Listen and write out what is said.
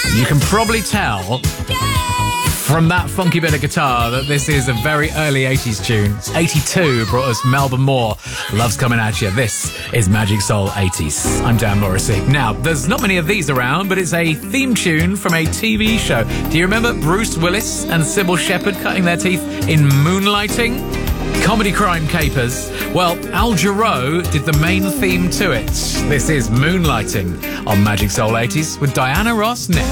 You can probably tell from that funky bit of guitar that this is a very early 80s tune. 82 brought us Melba Moore, Love's Coming At You. This is Magic Soul 80s. I'm Dan Morrissey. Now, there's not many of these around, but it's a theme tune from a TV show. Do you remember Bruce Willis and Sybil Shepherd cutting their teeth in Moonlighting? Comedy crime capers. Well, Al Jarreau did the main theme to it. This is Moonlighting on Magic Soul 80s with Diana Ross next.